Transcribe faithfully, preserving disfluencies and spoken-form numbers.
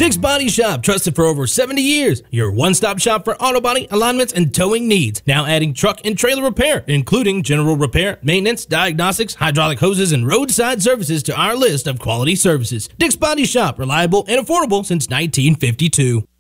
Dick's Body Shop, trusted for over seventy years. Your one-stop shop for auto body, alignments, and towing needs. Now adding truck and trailer repair, including general repair, maintenance, diagnostics, hydraulic hoses, and roadside services to our list of quality services. Dick's Body Shop, reliable and affordable since nineteen fifty-two.